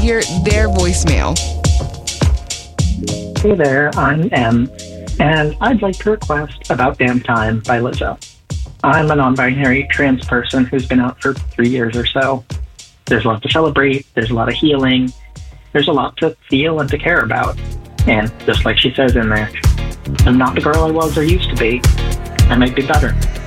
hear their voicemail. Hey there, I'm M, and I'd like to request About Damn Time by Lizzo. I'm a non-binary trans person who's been out for 3 years or so. There's a lot to celebrate, there's a lot of healing, there's a lot to feel and to care about. And just like she says in there, I'm not the girl I was or used to be. I might be better.